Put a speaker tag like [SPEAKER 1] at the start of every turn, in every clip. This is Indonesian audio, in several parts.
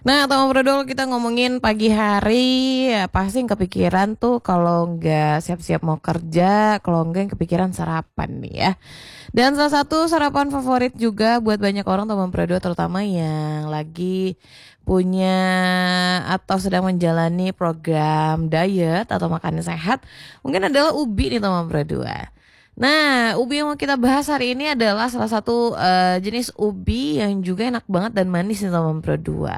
[SPEAKER 1] Nah, teman Brodol, kita ngomongin pagi hari, ya pasti yang kepikiran tuh kalau nggak siap-siap mau kerja, kalau nggak yang kepikiran sarapan nih ya. Dan salah satu sarapan favorit juga buat banyak orang teman Brodol, terutama yang lagi punya atau sedang menjalani program diet atau makan sehat, mungkin adalah ubi nih teman Brodol. Nah, ubi yang mau kita bahas hari ini adalah salah satu jenis ubi yang juga enak banget dan manis nih teman Brodol.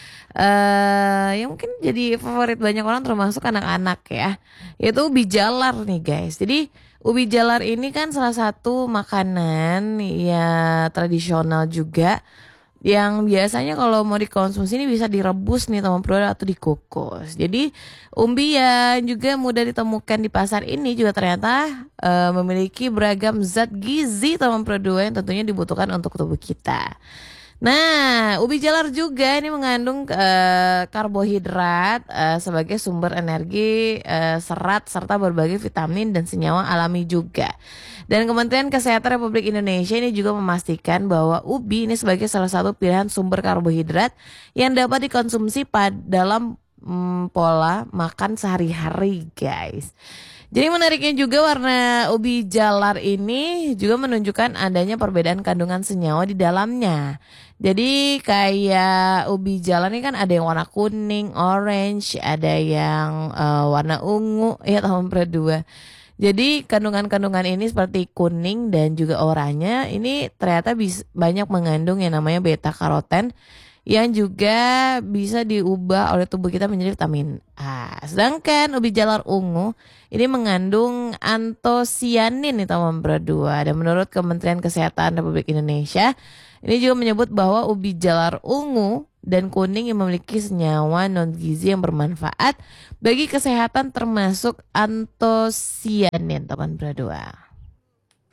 [SPEAKER 1] Yang mungkin jadi favorit banyak orang termasuk anak-anak ya. Yaitu ubi jalar nih guys. Jadi ubi jalar ini kan salah satu makanan ya tradisional juga yang biasanya kalau mau dikonsumsi ini bisa direbus nih teman bro atau dikukus. Jadi umbi yang juga mudah ditemukan di pasar ini juga ternyata memiliki beragam zat gizi teman bro yang tentunya dibutuhkan untuk tubuh kita. Nah, ubi jalar juga ini mengandung karbohidrat sebagai sumber energi, serat serta berbagai vitamin dan senyawa alami juga. Dan Kementerian Kesehatan Republik Indonesia ini juga memastikan bahwa ubi ini sebagai salah satu pilihan sumber karbohidrat yang dapat dikonsumsi dalam pola makan sehari-hari, guys. Jadi menariknya juga warna ubi jalar ini juga menunjukkan adanya perbedaan kandungan senyawa di dalamnya. Jadi kayak ubi jalar ini kan ada yang warna kuning, orange, ada yang warna ungu, ya tahun berdua. Jadi kandungan-kandungan ini seperti kuning dan juga oranye ini ternyata banyak mengandung yang namanya beta karoten yang juga bisa diubah oleh tubuh kita menjadi vitamin A. Sedangkan ubi jalar ungu ini mengandung antosianin nih teman berdua. Dan menurut Kementerian Kesehatan Republik Indonesia ini juga menyebut bahwa ubi jalar ungu dan kuning yang memiliki senyawa non gizi yang bermanfaat bagi kesehatan termasuk antosianin teman berdua.